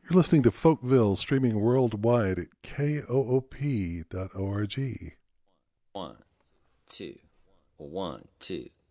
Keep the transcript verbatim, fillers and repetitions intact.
You're listening to Folkville, streaming worldwide at K O O P dot org. One, two, one, two.